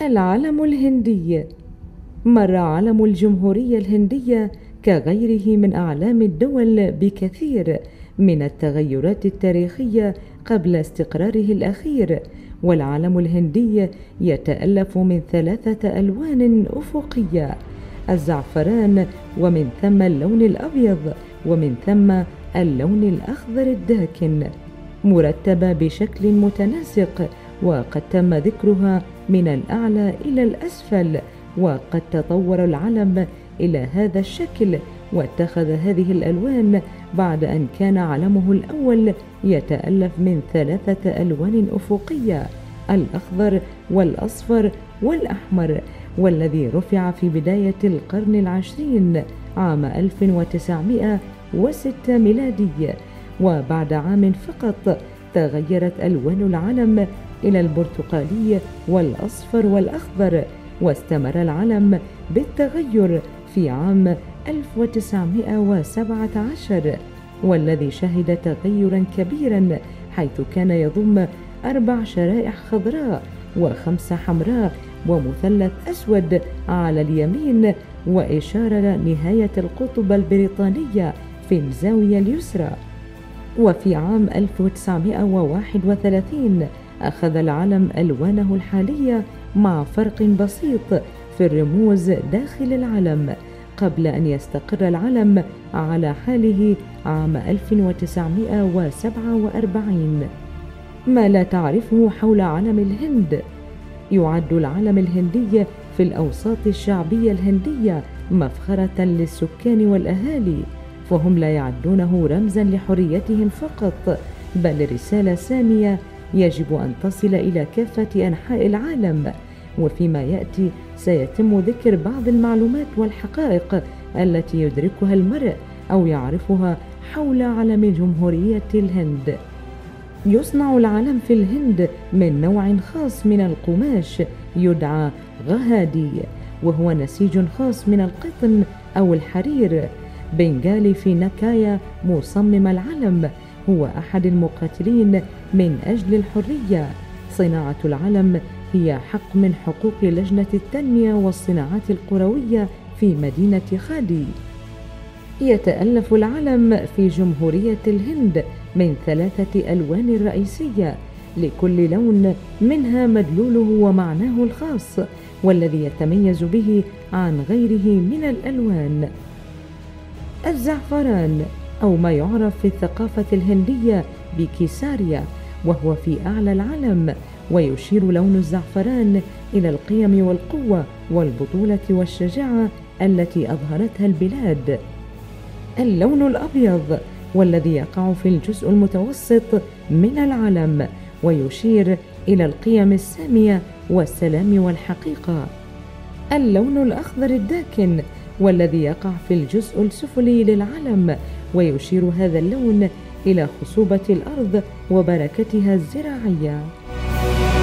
العلم الهندي. مر علم الجمهورية الهندية كغيره من أعلام الدول بكثير من التغيرات التاريخية قبل استقراره الأخير، والعلم الهندي يتألف من 3 ألوان أفقية: الزعفران، ومن ثم اللون الأبيض، ومن ثم اللون الأخضر الداكن، مرتبة بشكل متناسق، وقد تم ذكرها من الأعلى إلى الأسفل. وقد تطور العلم إلى هذا الشكل واتخذ هذه الألوان بعد أن كان علمه الأول يتألف من 3 ألوان أفقية: الأخضر والأصفر والأحمر، والذي رفع في بداية القرن العشرين عام 1906 ميلادي. وبعد عام فقط تغيرت ألوان العلم إلى البرتقالي والأصفر والأخضر، واستمر العلم بالتغير في عام 1917، والذي شهد تغيرا كبيرا، حيث كان يضم 4 شرائح خضراء و5 حمراء ومثلث أسود على اليمين، وإشارة نهاية القطب البريطانية في الزاوية اليسرى. وفي عام 1931 أخذ العلم ألوانه الحالية مع فرق بسيط في الرموز داخل العلم، قبل أن يستقر العلم على حاله عام 1947. ما لا تعرفه حول علم الهند: يعد العلم الهندي في الأوساط الشعبية الهندية مفخرة للسكان والأهالي، فهم لا يعدونه رمزا لحريتهم فقط، بل رسالة سامية يجب أن تصل إلى كافة أنحاء العالم. وفيما يأتي سيتم ذكر بعض المعلومات والحقائق التي يدركها المرء أو يعرفها حول علم جمهورية الهند. يصنع العلم في الهند من نوع خاص من القماش يدعى غهادي، وهو نسيج خاص من القطن أو الحرير. بنغالي في نكايا مصمم العلم هو أحد المقاتلين من أجل الحرية. صناعة العلم هي حق من حقوق لجنة التنمية والصناعات القروية في مدينة خادي. يتألف العلم في جمهورية الهند من 3 ألوان رئيسية، لكل لون منها مدلوله ومعناه الخاص، والذي يتميز به عن غيره من الألوان. الزعفران، أو ما يعرف في الثقافة الهندية بكيساريا، وهو في أعلى العلم، ويشير لون الزعفران إلى القيم والقوة والبطولة والشجاعة التي أظهرتها البلاد. اللون الأبيض، والذي يقع في الجزء المتوسط من العلم، ويشير إلى القيم السامية والسلام والحقيقة. اللون الأخضر الداكن، والذي يقع في الجزء السفلي للعلم، ويشير هذا اللون إلى خصوبة الأرض وبركتها الزراعية.